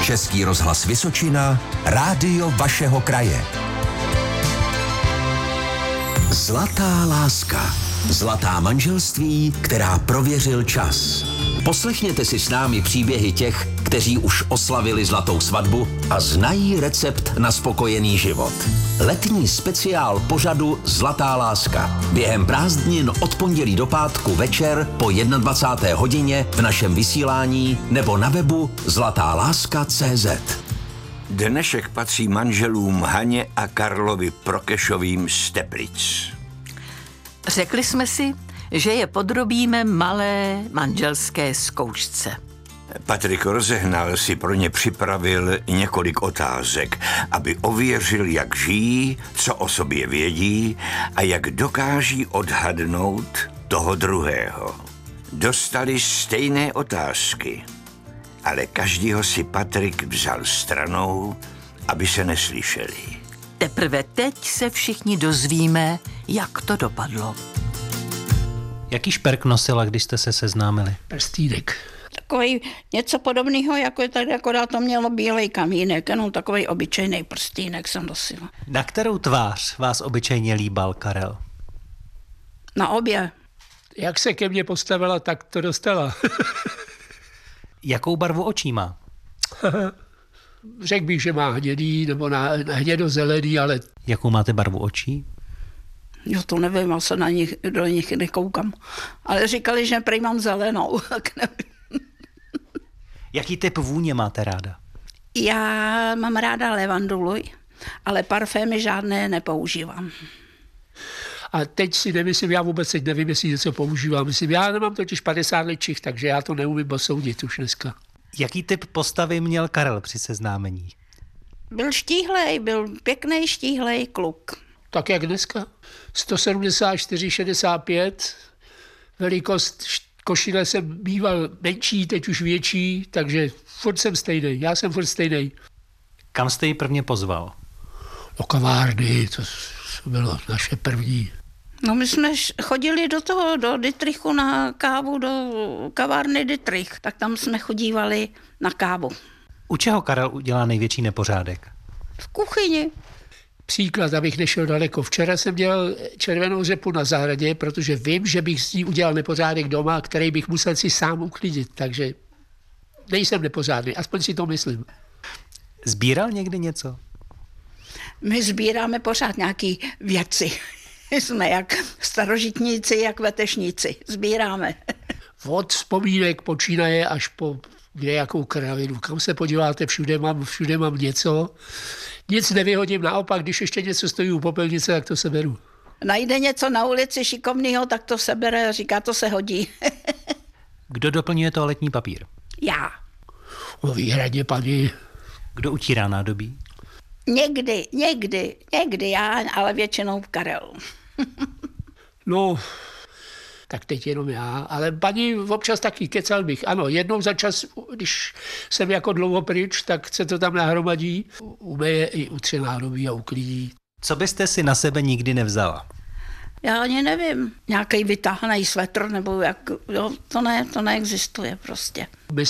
Český rozhlas Vysočina, rádio vašeho kraje. Zlatá láska. Zlatá manželství, která prověřil čas. Poslechněte si s námi příběhy těch, kteří už oslavili zlatou svatbu a znají recept na spokojený život. Letní speciál pořadu Zlatá láska. Během prázdnin od pondělí do pátku večer po 21. hodině v našem vysílání nebo na webu zlatáláska.cz. Dnešek patří manželům Haně a Karlovi Prokešovým z Teplic. Řekli jsme si, že je podrobíme malé manželské zkoušce. Patrik Rozehnal si pro ně připravil několik otázek, aby ověřil, jak žijí, co o sobě vědí a jak dokáží odhadnout toho druhého. Dostali stejné otázky, ale každýho si Patrik vzal stranou, aby se neslyšeli. Teprve teď se všichni dozvíme, jak to dopadlo. Jaký šperk nosila, když jste se seznámili? Prstýnek. Takový něco podobného, jako je tady, akorát to mělo bílej kamínek, jenom takový obyčejný prstýnek jsem nosila. Na kterou tvář vás obyčejně líbal Karel? Na obě. Jak se ke mně postavila, tak to dostala. Jakou barvu očí má? Řekl bych, že má hnědý nebo na hnědozelený, ale... Jakou máte barvu očí? Jo, to nevím, já se do nich nekoukám. Ale říkali, že prý mám zelenou, tak nevím. Jaký typ vůně máte ráda? Já mám ráda levandulu, ale parfémy žádné nepoužívám. A teď si nemyslím, já vůbec teď nevím, jestli něco používám. Myslím, já nemám totiž 50 let čich, takže já to neumím posoudit už dneska. Jaký typ postavy měl Karel při seznámení? Byl štíhlej, byl pěkný štíhlej kluk. Tak jak dneska. 174, 65, velikost košile jsem býval menší, teď už větší, takže furt jsem stejný. Já jsem furt stejný. Kam jste ji prvně pozval? Do kavárny, to bylo naše první. No my jsme chodili do Dittrichu na kávu, do kavárny Dittrich, tak tam jsme chodívali na kávu. U čeho Karel udělá největší nepořádek? V kuchyni. Příklad, abych nešel daleko. Včera jsem dělal červenou řepu na zahradě, protože vím, že bych s ní udělal nepořádek doma, který bych musel si sám uklidit, takže nejsem nepořádný, aspoň si to myslím. Sbíral někdy něco? My sbíráme pořád nějaký věci. Jsme jak starožitníci, jak vetešníci. Sbíráme. Od vzpomínek počínaje až po kdejakou kravinu. Kam se podíváte, všude mám něco. Nic nevyhodím, naopak, když ještě něco stojí u popelnice, tak to seberu. Najde něco na ulici šikovného, tak to sebere a říká, to se hodí. Kdo doplňuje toaletní papír? Já. O výhradně paní. Kdo utírá nádobí? Někdy já, ale většinou Karel. No, tak teď jenom já, ale paní občas taky kecal bych. Ano, jednou za čas, když jsem jako dlouho pryč, tak se to tam nahromadí. Umeje i utře nádobí a uklidí. Co byste si na sebe nikdy nevzala? Já ani nevím. Nějaký vytáhnej svetr nebo jak, jo, to neexistuje prostě.